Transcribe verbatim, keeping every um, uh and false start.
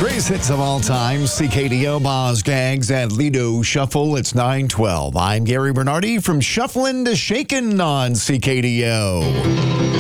Greatest hits of all time, C K D O, Boz Gags, and Lido Shuffle. It's nine twelve. I'm Gary Bernardi from Shufflin' to Shakin' on C K D O.